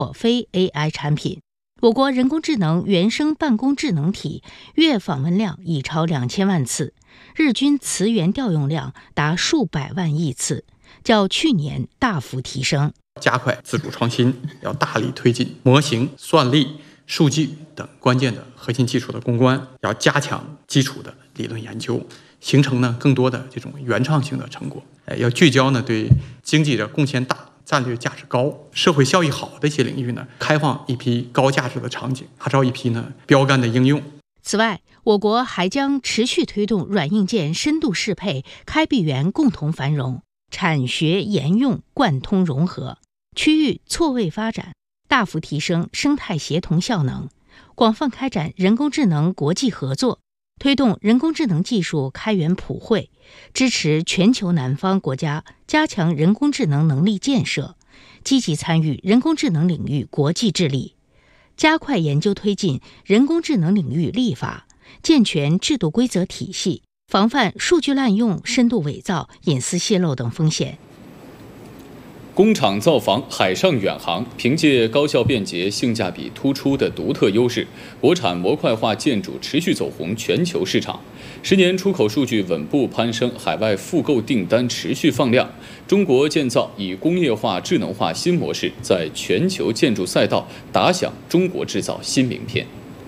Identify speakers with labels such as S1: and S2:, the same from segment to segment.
S1: 非 AI 产品。我国人工智能原生办公智能体月访问量已超2000万次，日均词源调用量达数百万亿次，较去年大幅提升。
S2: 加快自主创新，要大力推进模型、算力、数据等关键的核心技术的攻关，要加强基础的理论研究，形成更多的这种原创性的成果。要聚焦对经济的贡献大、战略价值高、社会效益好的一些领域开放一批高价值的场景，打造一批标杆的应用。
S1: 此外，我国还将持续推动软硬件深度适配、开闭源共同繁荣，产学研用贯通融合，区域错位发展，大幅提升生态协同效能，广泛开展人工智能国际合作，推动人工智能技术开源普惠，支持全球南方国家加强人工智能能力建设，积极参与人工智能领域国际治理，加快研究推进人工智能领域立法，健全制度规则体系，防范数据滥用、深度伪造、隐私泄露等风险。
S3: 工厂造房、海上远航，凭借高效便捷、性价比突出的独特优势，国产模块化建筑持续走红全球市场。10年出口数据稳步攀升，海外复购订单持续放量。中国建造以工业化、智能化新模式，在全球建筑赛道打响中国制造新名片。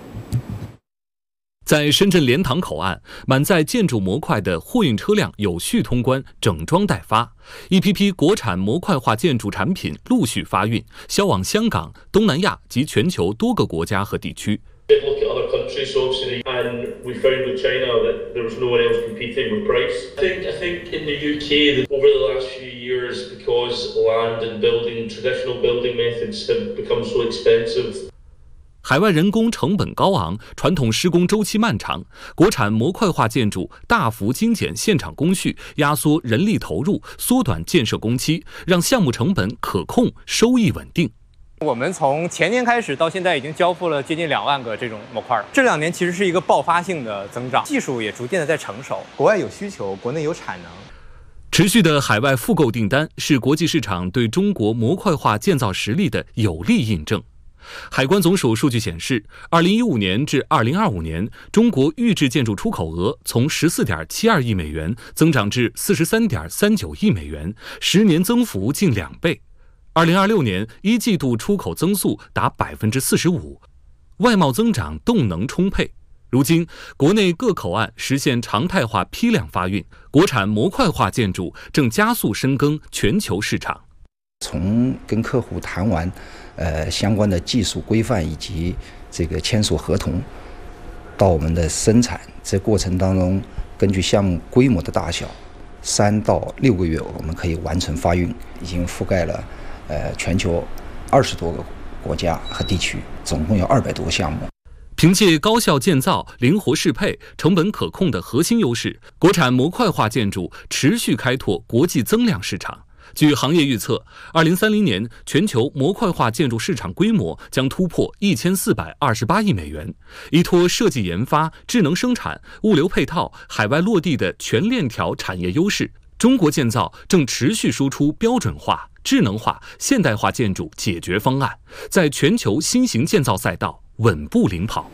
S4: 在深圳莲塘口岸，满载建筑模块的货运车辆有序通关，整装待发。一批批国产模块化建筑产品陆续发运，销往香港、东南亚及全球多个国家和地区。海外人工成本高昂，传统施工周期漫长，国产模块化建筑大幅精简现场工序，压缩人力投入，缩短建设工期，让项目成本可控，收益稳定。
S5: 我们从前年开始到现在已经交付了接近2万个这种模块了。这2年其实是一个爆发性的增长，技术也逐渐的在成熟，国外有需求，国内有产能。
S4: 持续的海外复购订单是国际市场对中国模块化建造实力的有力印证。海关总署数据显示，2015年至2025年，中国预制建筑出口额从14.72亿美元增长至43.39亿美元，10年增幅近2倍。2026年1季度出口增速达45%，外贸增长动能充沛。如今，国内各口岸实现常态化批量发运，国产模块化建筑正加速深耕全球市场。
S6: 从跟客户谈完相关的技术规范以及这个签署合同，到我们的生产，这过程当中，根据项目规模的大小，3到6个月我们可以完成发运，已经覆盖了全球20多个国家和地区，总共有200多个项目。
S4: 凭借高效建造、灵活适配、成本可控的核心优势，国产模块化建筑持续开拓国际增量市场。据行业预测，2030年全球模块化建筑市场规模将突破1428亿美元。依托设计研发、智能生产、物流配套、海外落地的全链条产业优势，中国建造正持续输出标准化、智能化、现代化建筑解决方案，在全球新型建造赛道稳步领跑。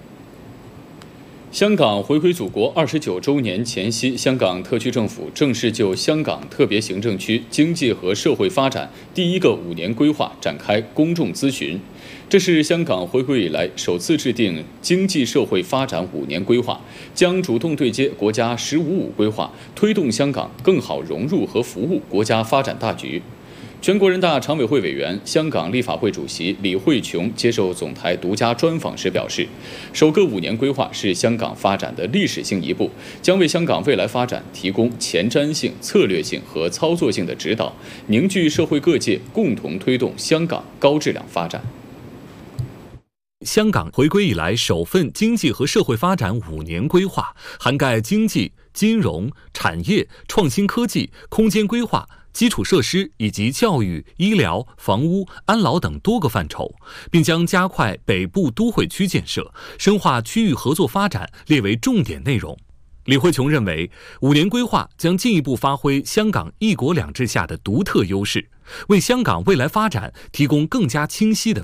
S3: 香港回归祖国29周年前夕，香港特区政府正式就香港特别行政区经济和社会发展第一个5年规划展开公众咨询。这是香港回归以来首次制定经济社会发展5年规划，将主动对接国家“15+5”规划，推动香港更好融入和服务国家发展大局。全国人大常委会委员、香港立法会主席李慧琼接受总台独家专访时表示，首个5年规划是香港发展的历史性一步，将为香港未来发展提供前瞻性、策略性和操作性的指导，凝聚社会各界共同推动香港高质量发展。
S4: 香港回归以来首份经济和社会发展5年规划，涵盖经济、金融、产业、创新科技、空间规划、基础设施以及教育、医疗、房屋、安老等多个范畴，并将加快北部都会区建设、深化区域合作发展列为重点内容。李慧琼认为，5年规划将进一步发挥香港“一国两制”下的独特优势，为香港未来发展提供更加清晰的